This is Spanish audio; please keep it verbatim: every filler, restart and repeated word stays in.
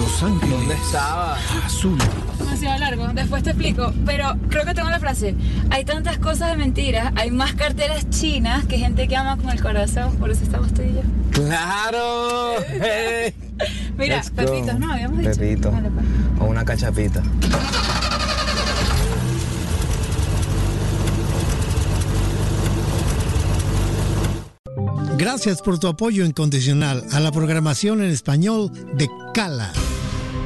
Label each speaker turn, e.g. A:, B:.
A: Los Ángeles.
B: ¿Dónde estaba?
A: Azul.
C: Demasiado largo, después te explico, pero creo que tengo la frase. Hay tantas cosas de mentiras, hay más carteras chinas que gente que ama con el corazón, por eso estamos tú y yo.
B: ¡Claro! Hey.
C: Mira,
B: Let's go.
C: perritos, ¿no? Habíamos dicho.
B: Perrito.
C: Vale, pues.
B: O una cachapita.
A: Gracias por tu apoyo incondicional a la programación en español de Cala.